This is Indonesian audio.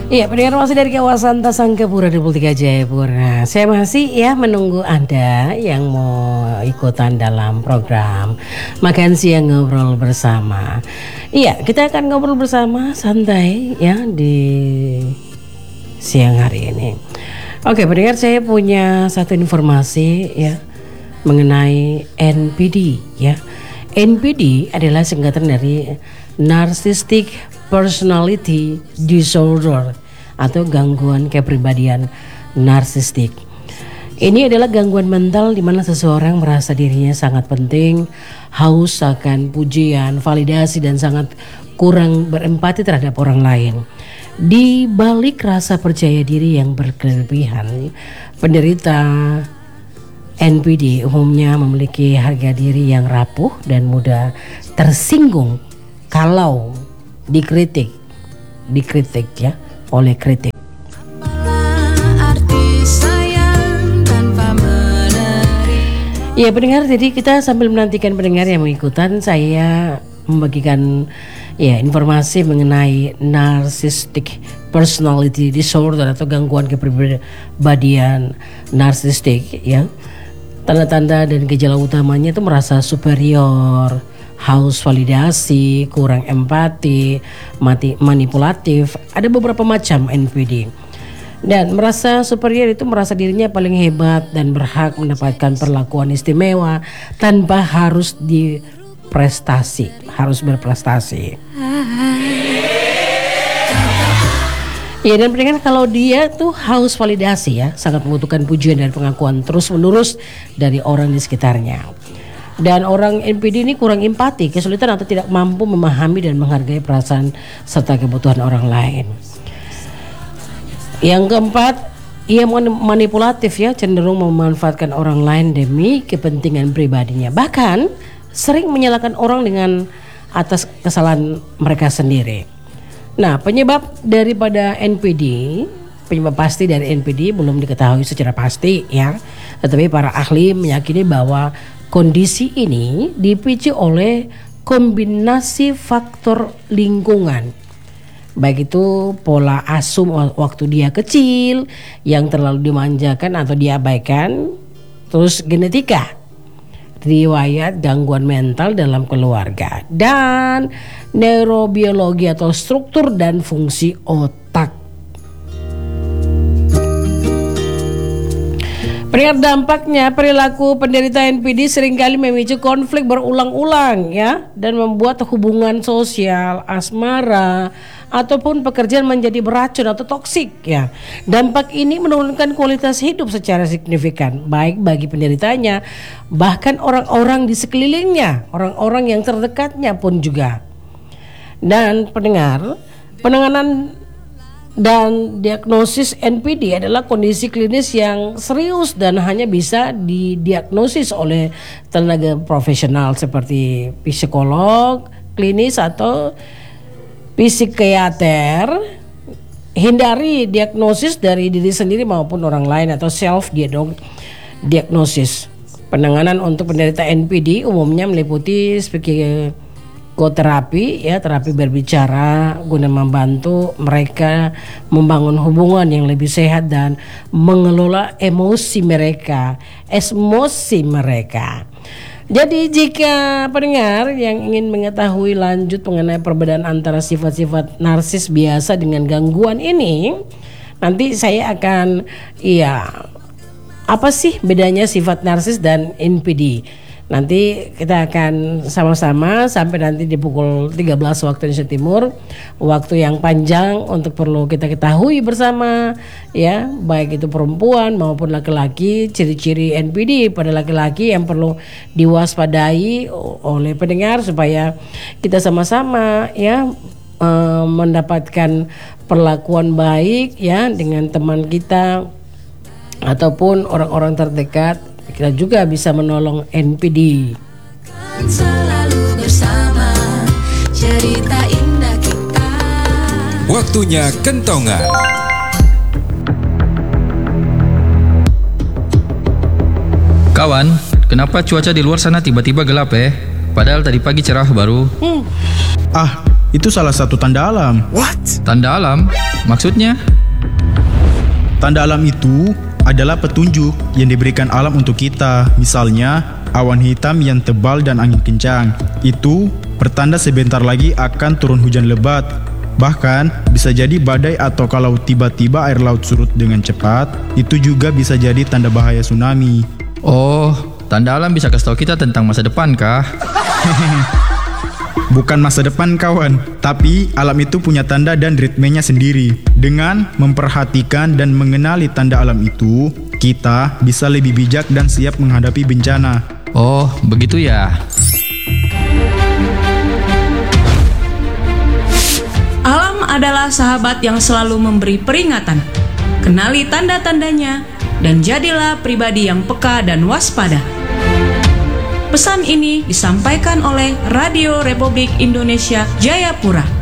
Iya, pendengar masih dari kawasan Tasangkapura 23 Jayapura. Saya masih menunggu Anda yang mau ikutan dalam program Makan Siang Ngobrol Bersama. Iya, kita akan ngobrol bersama santai di siang hari ini. Oke, pendengar, saya punya satu informasi mengenai NPD NPD adalah singkatan dari Narcissistic Personality Disorder atau gangguan kepribadian narsistik. Ini adalah gangguan mental di mana seseorang merasa dirinya sangat penting, haus akan pujian, validasi, dan sangat kurang berempati terhadap orang lain. Di balik rasa percaya diri yang berkelebihan, penderita NPD umumnya memiliki harga diri yang rapuh dan mudah tersinggung kalau dikritik oleh kritik. Ya pendengar, jadi kita sambil menantikan pendengar yang mengikutan, saya membagikan informasi mengenai Narcissistic Personality Disorder atau gangguan kepribadian narsistik. Tanda-tanda dan gejala utamanya itu merasa superior, haus validasi, kurang empati, manipulatif. Ada beberapa macam NPD. Dan merasa superior itu merasa dirinya paling hebat dan berhak mendapatkan perlakuan istimewa tanpa harus berprestasi. Ya, dan pendengar, kalau dia tuh haus validasi sangat membutuhkan pujian dan pengakuan terus-menerus dari orang di sekitarnya. Dan orang NPD ini kurang empati, kesulitan atau tidak mampu memahami dan menghargai perasaan serta kebutuhan orang lain. Yang keempat, ia manipulatif, cenderung memanfaatkan orang lain demi kepentingan pribadinya. Bahkan sering menyalahkan orang dengan atas kesalahan mereka sendiri. Nah, penyebab pasti dari NPD belum diketahui secara pasti tetapi para ahli meyakini bahwa kondisi ini dipicu oleh kombinasi faktor lingkungan. Baik itu pola asuh waktu dia kecil yang terlalu dimanjakan atau diabaikan, terus genetika, riwayat gangguan mental dalam keluarga, dan neurobiologi atau struktur dan fungsi otak. Pendengar, dampaknya perilaku penderita NPD seringkali memicu konflik berulang-ulang dan membuat hubungan sosial, asmara, ataupun pekerjaan menjadi beracun atau toksik. Dampak ini menurunkan kualitas hidup secara signifikan, baik bagi penderitanya, bahkan orang-orang di sekelilingnya, orang-orang yang terdekatnya pun juga. Dan pendengar, penanganan dan diagnosis NPD adalah kondisi klinis yang serius dan hanya bisa didiagnosis oleh tenaga profesional seperti psikolog klinis atau psikiater. Hindari diagnosis dari diri sendiri maupun orang lain atau self diagnosis. Penanganan untuk penderita NPD umumnya meliputi psikoterapi, terapi berbicara guna membantu mereka membangun hubungan yang lebih sehat dan mengelola emosi mereka. Jadi jika pendengar yang ingin mengetahui lanjut mengenai perbedaan antara sifat-sifat narsis biasa dengan gangguan ini, nanti saya akan apa sih bedanya sifat narsis dan NPD. Nanti kita akan sama-sama sampai nanti di pukul 13 waktu Indonesia Timur, waktu yang panjang untuk perlu kita ketahui bersama baik itu perempuan maupun laki-laki, ciri-ciri NPD pada laki-laki yang perlu diwaspadai oleh pendengar supaya kita sama-sama mendapatkan perlakuan baik dengan teman kita ataupun orang-orang terdekat. Kita juga bisa menolong NPD. Selalu bersama cerita indah kita. Waktunya kentongan. Kawan, kenapa cuaca di luar sana tiba-tiba gelap Padahal tadi pagi cerah baru. itu salah satu tanda alam. Tanda alam? Maksudnya? Tanda alam itu adalah petunjuk yang diberikan alam untuk kita. Misalnya, awan hitam yang tebal dan angin kencang. Itu pertanda sebentar lagi akan turun hujan lebat. Bahkan, bisa jadi badai atau kalau tiba-tiba air laut surut dengan cepat, itu juga bisa jadi tanda bahaya tsunami. Oh, tanda alam bisa kasih tahu kita tentang masa depan kah? Bukan masa depan kawan, tapi alam itu punya tanda dan ritmenya sendiri. Dengan memperhatikan dan mengenali tanda alam itu, kita bisa lebih bijak dan siap menghadapi bencana. Oh, begitu ya. Alam adalah sahabat yang selalu memberi peringatan. Kenali tanda-tandanya dan jadilah pribadi yang peka dan waspada. Pesan ini disampaikan oleh Radio Republik Indonesia Jayapura.